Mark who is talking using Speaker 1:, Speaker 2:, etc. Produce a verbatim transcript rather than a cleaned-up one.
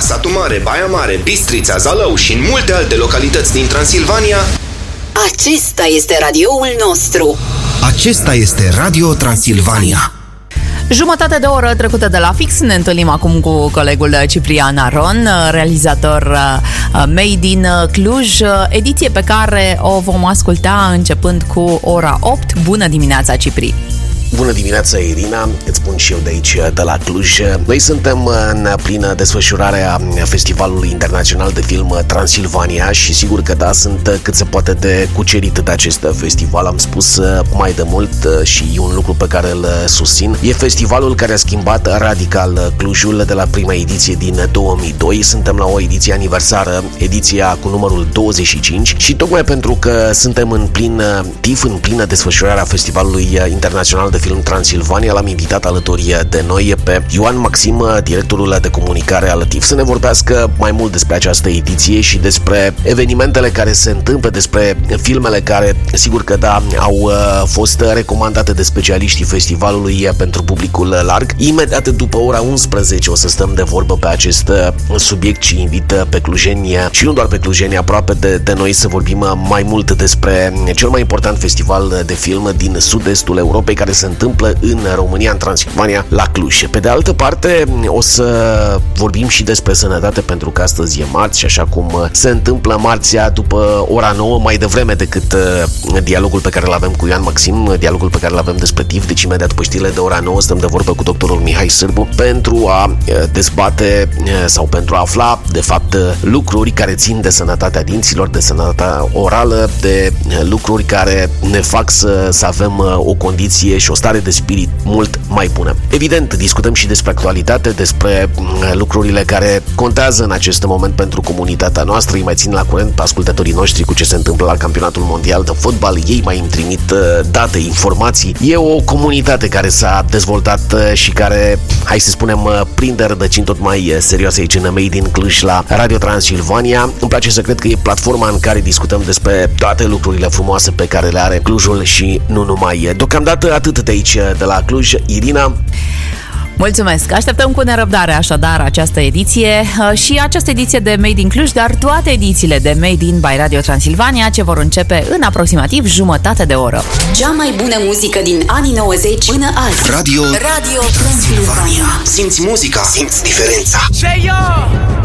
Speaker 1: Satu Mare, Baia Mare, Bistrița, Zalău și în multe alte localități din Transilvania,
Speaker 2: acesta este radioul nostru.
Speaker 3: Acesta este Radio Transilvania.
Speaker 4: Jumătate de oră trecută de la fix. Ne întâlnim acum cu colegul Ciprian Aron, realizator Made in Cluj, ediție pe care o vom asculta începând cu ora opt. Bună dimineața, Cipri!
Speaker 5: Bună dimineața, Irina, îți spun și eu de aici, de la Cluj. Noi suntem în plină desfășurare a Festivalului Internațional de Film Transilvania și sigur că da, sunt cât se poate de cucerit de acest festival. Am spus mai de mult și e un lucru pe care îl susțin. E festivalul care a schimbat radical Clujul de la prima ediție din două mii doi. Suntem la o ediție aniversară, ediția cu numărul douăzeci și cinci și tocmai pentru că suntem în plin tif, în plină desfășurare a Festivalului Internațional de Film Transilvania, l-am invitat alături de noi pe Ioan Maxim, directorul de comunicare al T I F, să ne vorbească mai mult despre această ediție și despre evenimentele care se întâmplă, despre filmele care, sigur că da, au fost recomandate de specialiștii festivalului pentru publicul larg. Imediat după ora unsprezece o să stăm de vorbă pe acest subiect și invit pe clujeni și nu doar pe clujeni, aproape de, de noi, să vorbim mai mult despre cel mai important festival de film din sud-estul Europei, care se întâmplă în România, în Transilvania, la Cluj. Pe de altă parte, o să vorbim și despre sănătate, pentru că astăzi e marți și așa cum se întâmplă marțea după ora nouă, mai devreme decât dialogul pe care îl avem cu Ioan Maxim, dialogul pe care îl avem despre T I F, deci imediat după știrile de ora nouă stăm de vorbă cu doctorul Mihai Sârbu pentru a dezbate sau pentru a afla, de fapt, lucruri care țin de sănătatea dinților, de sănătatea orală, de lucruri care ne fac să, să avem o condiție și o stare de spirit mult mai bună. Evident, discutăm și despre actualitate, despre lucrurile care contează în acest moment pentru comunitatea noastră. Îi mai țin la curent pe ascultătorii noștri cu ce se întâmplă la campionatul mondial de fotbal. Ei mai îmi trimit date, informații. E o comunitate care s-a dezvoltat și care, hai să spunem, prinde rădăcini tot mai serioase aici în Made in Cluj la Radio Transilvania. Îmi place să cred că e platforma în care discutăm despre toate lucrurile frumoase pe care le are Clujul și nu numai. Deocamdată atât de aici, de la Cluj. Irina?
Speaker 4: Mulțumesc! Așteptăm cu nerăbdare așadar această ediție și această ediție de Made in Cluj, dar toate edițiile de Made in by Radio Transilvania, ce vor începe în aproximativ jumătate de oră.
Speaker 2: Cea mai bună muzică din anii nouăzeci până azi.
Speaker 3: Radio,
Speaker 2: Radio Transilvania.
Speaker 1: simți muzica, simți diferența.